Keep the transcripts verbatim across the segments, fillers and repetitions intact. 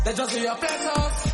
They just be your pleasures.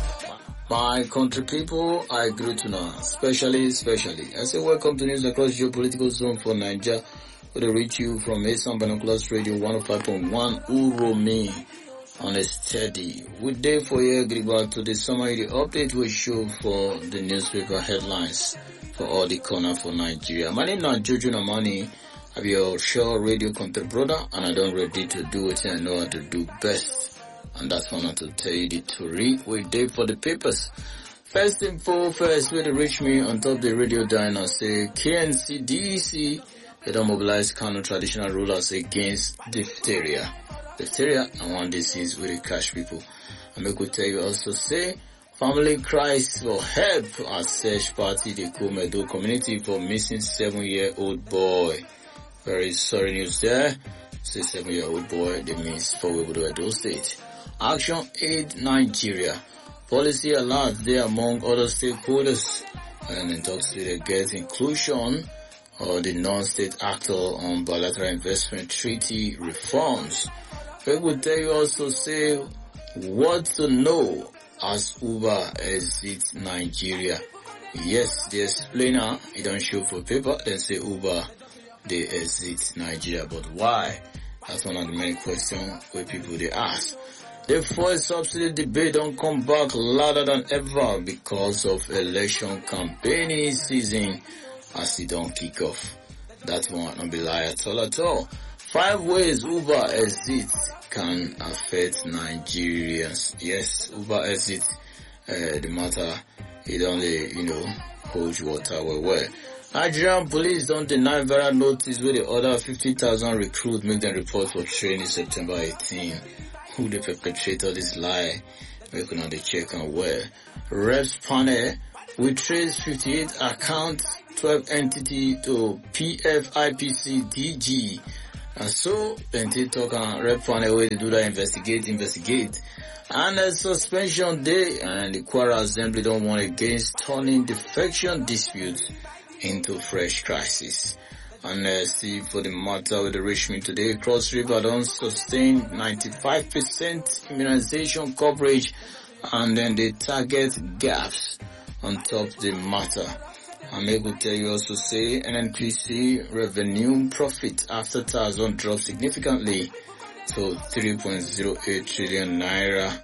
My country people, I greet you now, especially, especially. I say welcome to news across your political zone for Nigeria. Where they reach you from Mason Binoculars Radio one oh five point one Uromi on a steady. We day for you, Grigwa, to the summary, the update we show for the newspaper headlines for all the corner for Nigeria. My name is Jojo Namani. I'm your sure radio content brother, and I don't ready to do what I know how to do best. And that's one to tell you the story. We day for the papers. First info first, where they reach me on top the radio diner say K N C D E C, they don't mobilize Kano traditional rulers against diphtheria. Diphtheria and one disease where they catch people. And I could tell you also say family cries for help as search party the Komedo community for missing seven year old boy. Very sorry news there. Say seven year old boy they missed for Webudo Edo State. Action Aid Nigeria. Policy alert there among other stakeholders and in talks with the get inclusion of the non-state actor on bilateral investment treaty reforms. We will tell you also say what to know as Uber exits Nigeria. Yes, the explainer, it don't show for paper, then say Uber, they exit Nigeria. But why? That's one of the many questions where people they ask. The fuel subsidy debate don't come back louder than ever because of election campaigning season as it don't kick off. That one not be lie at all at all. Five ways Uber exit can affect Nigerians. Yes, Uber exit, uh, the matter, it only, you know, holds water well well. Nigerian police don't deny viral notice with the other fifty thousand recruits make them report for training September eighteenth. Who the perpetrator this lie? We can only check on where. Reps panel, we trace fifty-eight accounts, twelve entity to P F I P C D G. And so, then they talk on rep panel where they do that investigate, investigate. And a suspension day, and the Kwara Assembly don't want against turning defection disputes into fresh crisis. And uh, see for the matter with the Richmond today, Cross River don't sustain ninety-five percent immunization coverage and then they target gaps on top the matter. I'm able to tell you also say N N P C revenue profit after tax don't drop significantly to three point zero eight trillion naira,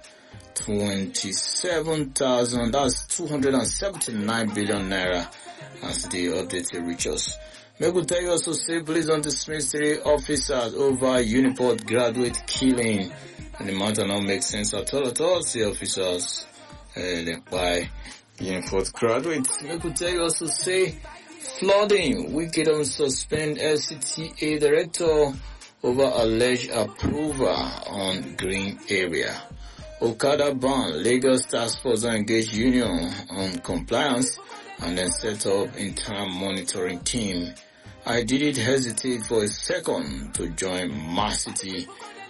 twenty-seven thousand, that's two hundred seventy-nine billion naira as the update reach us. I could tell you also say police don't dismiss three officers over Uniport graduate killing. And the matter now makes sense at all at all. See officers uh, by Uniport graduates. I could tell you also say flooding. Wicked on suspend L C T A director over alleged approval on green area. Okada ban. Lagos Task Force engage union on compliance and then set up internal monitoring team. I didn't hesitate for a second to join Massity.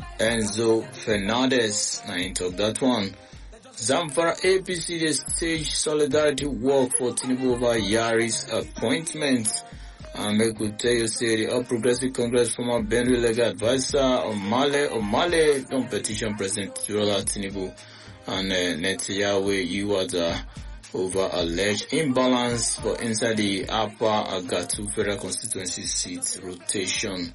Enzo Fernandez, I ain't talk that one. Zamfara A P C, they stage solidarity work for Tinubu over Yaris appointment. And I could tell you, say the All Progressive Congress former Benue legal advisor Omale Omale don't petition President Bola Tinubu and uh, Netanyahu Iwada over alleged imbalance for inside the Upper Agatu Federal Constituency seat rotation.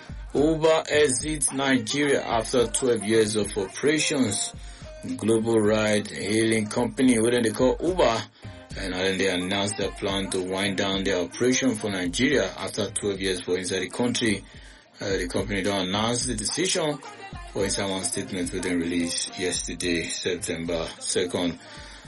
Uber exits Nigeria after twelve years of operations. Global ride hailing company, what they call Uber, and then they announced their plan to wind down their operation for Nigeria after twelve years for inside the country. Uh, the company don't announce the decision for inside one statement within release yesterday, September second.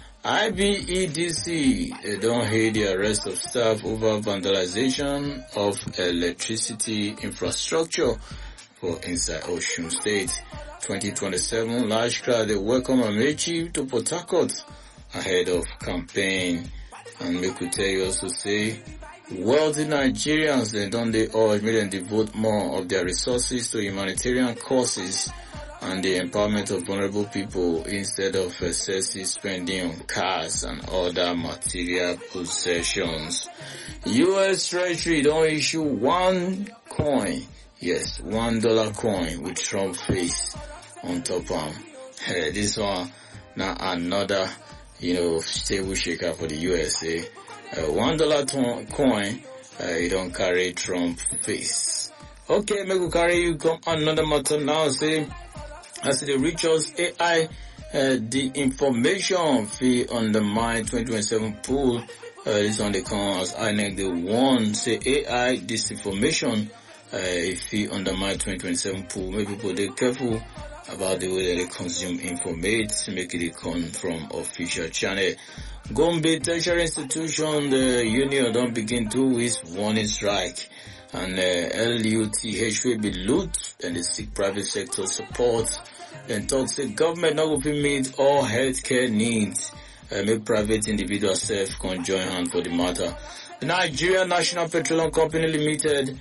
I B E D C, they don't hate the arrest of staff over vandalization of electricity infrastructure for inside Osun State. twenty twenty-seven, large crowd, they welcome Amechi to Port Harcourt ahead of campaign. And we could tell you also say, wealthy Nigerians, they don't they urge me to devote more of their resources to humanitarian causes and the empowerment of vulnerable people instead of excessive spending on cars and other material possessions. U S Treasury don't issue one coin, yes, one dollar coin with Trump face on top of hey, this one Now another, you know, stable shaker for the U S A. Uh, one dollar ton- coin, uh, you don't carry Trump face. Okay, make we carry you come on another matter now. Say, as they reach us, A I, uh, the information fee on the May twenty twenty-seven pool. Uh, this one they come as I N E C the one. Say A I disinformation, uh, fee on the May twenty twenty-seven pool. Maybe people they careful about the way that they consume information, make it come from official channel. Gombe Tertiary Institution, the union don't begin two weeks warning strike. And uh, L U T H will be loot and the seek private sector support. Then talks the government not going to meet all healthcare needs. Uh, make private individuals self can join hand for the matter. The Nigeria National Petroleum Company Limited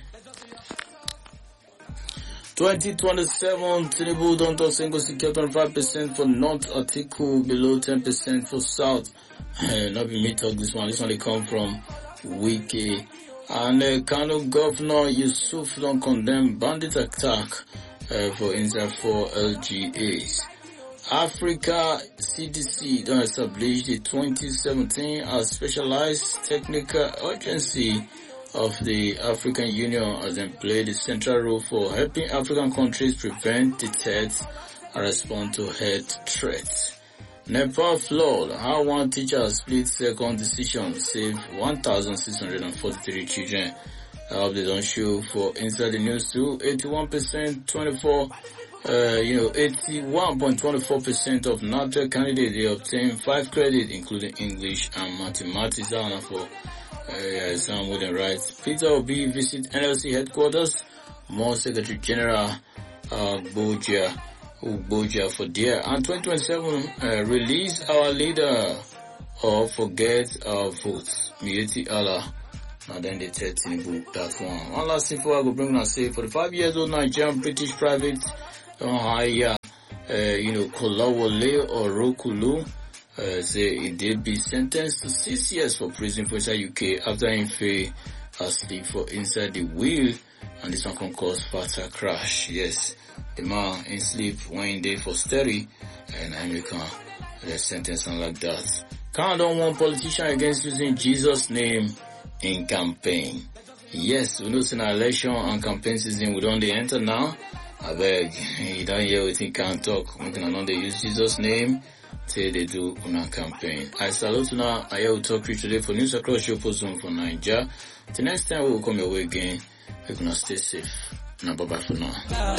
twenty twenty-seven, Tinubu don't talk single secure twenty-five percent for North article, below ten percent for South. Uh, not be me talk this one. This one they come from Wiki. And uh, Kano Governor Yusuf don't condemn bandit attack uh, for inside four L G As. Africa C D C don't establish the twenty seventeen as specialized technical agency of the African Union as they play the central role for helping African countries prevent, detect, and respond to health threats. Nepal flood, how one teacher split second decision saved one thousand six hundred forty-three children. I hope they don't show for inside the news too. eighty-one percent, twenty-four, uh, you know, eighty-one point two four percent of NAPTEP candidates, they obtain five credits, including English and mathematics. That for uh, yeah, some wouldn't write. Peter Obi visit N L C headquarters. More Secretary General, uh, Boja. Boja for dear. And twenty twenty-seven, uh, release our leader or forget our votes. Mieti Allah. Now then they tell Tinubu that one. One last thing for I go bring and say for the five years old Nigerian British private don't hire, uh, you know, Kolawole or Rokulu. Uh, say it did be sentenced to six years for prison for inside U K after he fell asleep for inside the wheel, and this one can cause fatal crash. Yes. The man in sleep one day for steady and American uh, sentence and like that. Can't don't want politician against using Jesus' name in campaign. Yes, we know it's an election and campaign season we don't they enter now. I beg you don't hear what you can't talk. We can not they use Jesus' name till they do on a campaign. I salute you now. I will talk to you today for news across your zone for Nigeria. The next time we will come your way again. We can stay safe. Now bye bye for now.